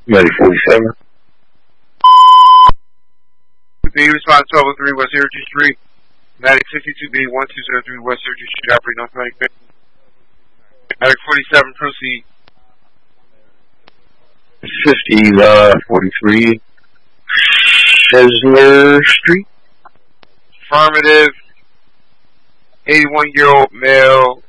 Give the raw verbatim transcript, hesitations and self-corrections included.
Ready forty-seven. B, respond twelve oh three West Syracuse Street. Matic sixty-two B, one two zero three West Syracuse Street, operating on Matic. Matic forty-seven, proceed. fifty, uh, forty-three. Chesler Street. Affirmative. eighty-one-year-old male,